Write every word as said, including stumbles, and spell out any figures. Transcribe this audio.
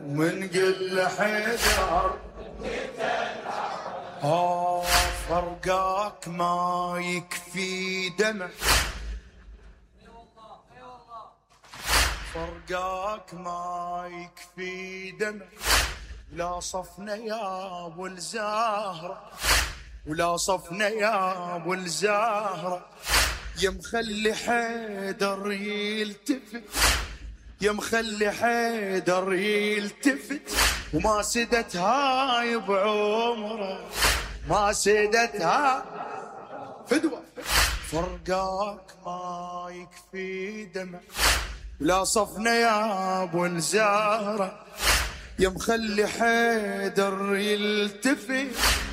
ومن قل حيدر آه فرقاك ما يكفي دمع، فرقاك ما يكفي دمع، ولا صفنا يا ابو الزهرة، ولا صفنا يا ابو الزهرة، يا مخلي حيدر يلتفت، يا مخلي حيدر يلتفت، وما سدت هاي بعمره، ما سدت هاي فدوة. فرقاك ما يكفي دمع، ولا صفنا يا ابو الزهرة، يا مخلي حيدر يلتفت،